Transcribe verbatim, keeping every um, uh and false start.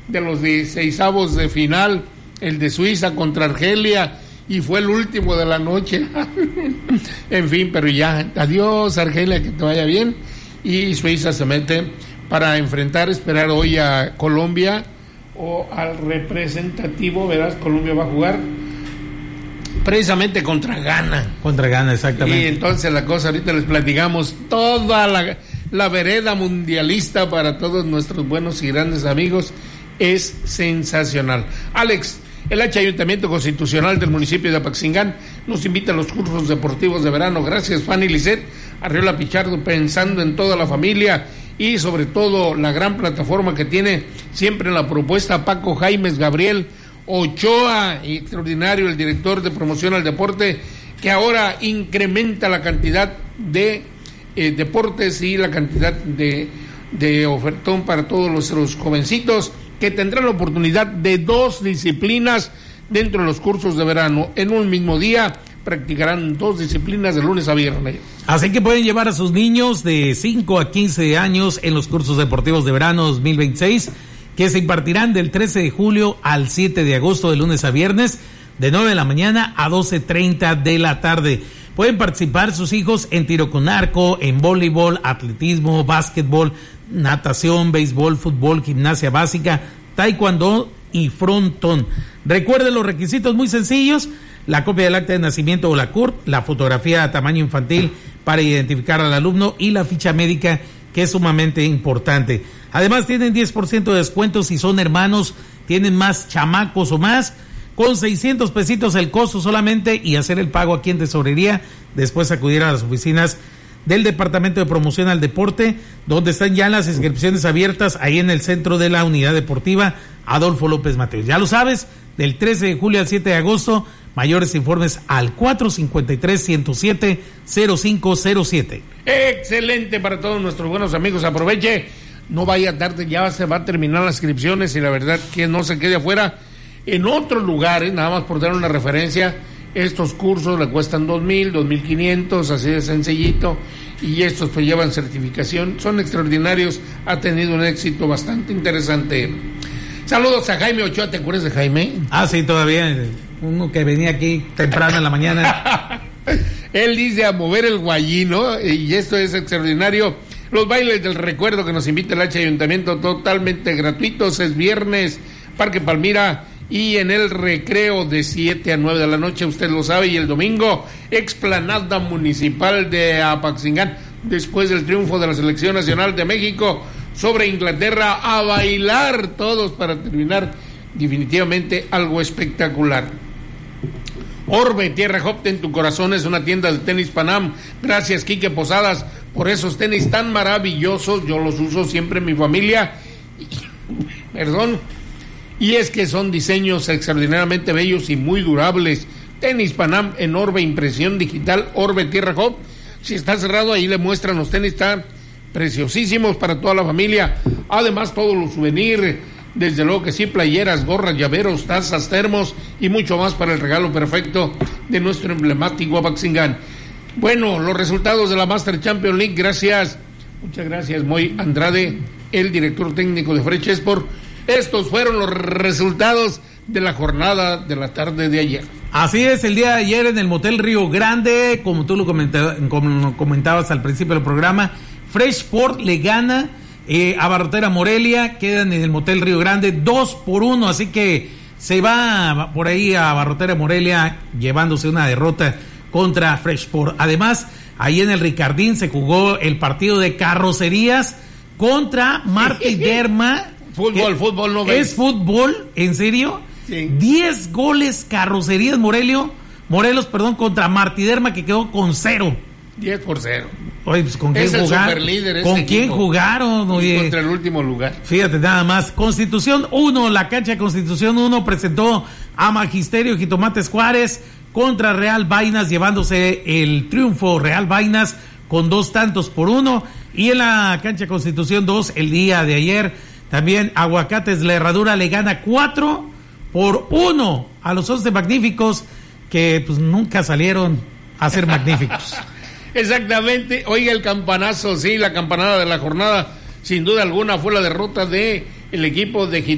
de los dieciseisavos de final, el de Suiza contra Argelia, y fue el último de la noche. En fin, pero ya, adiós Argelia, que te vaya bien, y Suiza se mete para enfrentar, esperar hoy a Colombia, o al representativo, verás, Colombia va a jugar precisamente contra Ghana. Contra Ghana, exactamente. Y entonces la cosa, ahorita les platicamos toda la, la vereda mundialista para todos nuestros buenos y grandes amigos, es sensacional. Alex, el H Ayuntamiento Constitucional del municipio de Apaxingán nos invita a los cursos deportivos de verano. Gracias, Fanny Lisset, Arriola Pichardo, pensando en toda la familia y sobre todo la gran plataforma que tiene siempre en la propuesta Paco Jaimes Gabriel Ochoa, extraordinario, el director de promoción al deporte, que ahora incrementa la cantidad de eh, deportes y la cantidad de, de ofertón para todos los, los jovencitos, que tendrán la oportunidad de dos disciplinas dentro de los cursos de verano. En un mismo día practicarán dos disciplinas de lunes a viernes. Así que pueden llevar a sus niños de cinco a quince años en los cursos deportivos de verano dos mil veintiséis, que se impartirán del trece de julio al siete de agosto, de lunes a viernes, de nueve de la mañana a doce treinta de la tarde. Pueden participar sus hijos en tiro con arco, en voleibol, atletismo, básquetbol, natación, béisbol, fútbol, gimnasia básica, taekwondo y frontón. Recuerden los requisitos muy sencillos: la copia del acta de nacimiento o la C U R P, la fotografía a tamaño infantil para identificar al alumno y la ficha médica, que es sumamente importante. Además tienen diez por ciento de descuento si son hermanos, tienen más chamacos o más, con seiscientos pesitos el costo solamente, y hacer el pago aquí en tesorería, después acudir a las oficinas del Departamento de Promoción al Deporte, donde están ya las inscripciones abiertas, ahí en el centro de la Unidad Deportiva Adolfo López Mateos. Ya lo sabes, del trece de julio al siete de agosto, mayores informes al cuatro cinco tres, ciento siete, cero cinco cero siete. Excelente para todos nuestros buenos amigos, aproveche, no vaya tarde, ya se va a terminar las inscripciones y la verdad que no se quede afuera. En otros lugares, nada más por dar una referencia, estos cursos le cuestan dos mil, dos mil quinientos, así de sencillito, y estos pues llevan certificación, son extraordinarios, ha tenido un éxito bastante interesante. Saludos a Jaime Ochoa, ¿te acuerdas de Jaime? Ah, sí, todavía, uno que venía aquí temprano en la mañana. Él dice a mover el guayino, y esto es extraordinario. Los bailes del recuerdo que nos invita el H Ayuntamiento, totalmente gratuitos, es viernes, Parque Palmira, y en el recreo de siete a nueve de la noche, usted lo sabe, y el domingo, explanada municipal de Apaxingán, después del triunfo de la Selección Nacional de México sobre Inglaterra, a bailar todos para terminar definitivamente algo espectacular. Orbe, Tierra Hop, en tu corazón, es una tienda de tenis Panam. Gracias, Quique Posadas, por esos tenis tan maravillosos, yo los uso siempre en mi familia, perdón, y es que son diseños extraordinariamente bellos y muy durables. Tenis Panam en Orbe, impresión digital, Orbe Tierra Hop. Si está cerrado, ahí le muestran los tenis, están preciosísimos para toda la familia. Además, todos los souvenirs, desde luego que sí, playeras, gorras, llaveros, tazas, termos y mucho más para el regalo perfecto de nuestro emblemático Apaxingán. Bueno, los resultados de la Master Champions League, gracias, muchas gracias, Moy Andrade, el director técnico de Fresh Sport. Estos fueron los resultados de la jornada de la tarde de ayer. Así es, el día de ayer en el Motel Río Grande, como tú lo comentabas, como comentabas al principio del programa, Fresh Sport le gana eh, a Barrotera Morelia, quedan en el Motel Río Grande dos por uno, así que se va por ahí a Barrotera Morelia llevándose una derrota contra Fresh Sport. Además, ahí en el Ricardín se jugó el partido de carrocerías contra Martí Derma. Fútbol, fútbol no ves. ¿Es fútbol? ¿En serio? Sí. diez goles carrocerías Morelio, Morelos, perdón, contra Martiderma, que quedó con cero. diez por cero. Oye, pues ¿con quién es el jugaron? superlíder ¿Con este quién equipo. jugaron? Oye, contra el último lugar. Fíjate nada más. Constitución uno, la cancha de Constitución uno presentó a Magisterio Jitomates Juárez contra Real Vainas, llevándose el triunfo Real Vainas con dos tantos por uno. Y en la cancha Constitución dos, el día de ayer, también Aguacates La Herradura le gana cuatro por uno a los once magníficos, que pues nunca salieron a ser magníficos. Exactamente. Oiga, el campanazo, sí, la campanada de la jornada, sin duda alguna, fue la derrota de el equipo de